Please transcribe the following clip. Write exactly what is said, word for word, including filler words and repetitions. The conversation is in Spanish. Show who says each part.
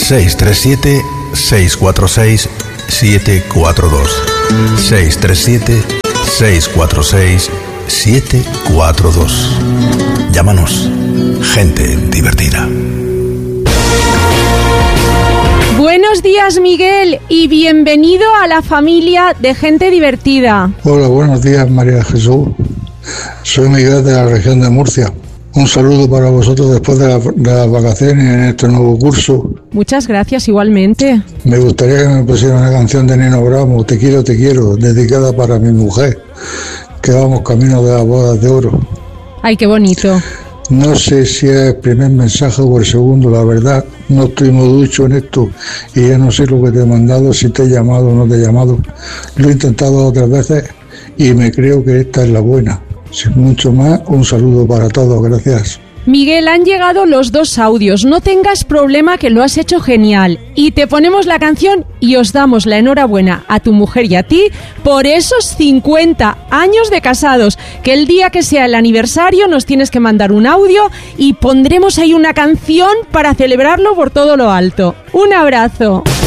Speaker 1: seis tres siete, seis cuatro seis, siete cuatro dos. seis tres siete, seis cuatro seis, siete cuatro dos. Llámanos. Gente divertida.
Speaker 2: Buenos días, Miguel, y bienvenido a la familia de Gente Divertida.
Speaker 3: Hola, buenos días, María Jesús. Soy Miguel de la región de Murcia. Un saludo para vosotros después de, la, de las vacaciones en este nuevo curso.
Speaker 2: Muchas gracias, igualmente.
Speaker 3: Me gustaría que me pusieran una canción de Nino Bravo, Te quiero, te quiero, dedicada para mi mujer, que vamos camino de las bodas de oro.
Speaker 2: Ay, qué bonito.
Speaker 3: No sé si es el primer mensaje o el segundo, la verdad, no estoy muy ducho en esto y ya no sé lo que te he mandado, si te he llamado o no te he llamado. Lo he intentado otras veces y me creo que esta es la buena. Sin mucho más, un saludo para todos, gracias.
Speaker 2: Miguel, han llegado los dos audios, no tengas problema que lo has hecho genial. Y te ponemos la canción y os damos la enhorabuena a tu mujer y a ti por esos cincuenta años de casados. Que el día que sea el aniversario nos tienes que mandar un audio y pondremos ahí una canción para celebrarlo por todo lo alto. Un abrazo.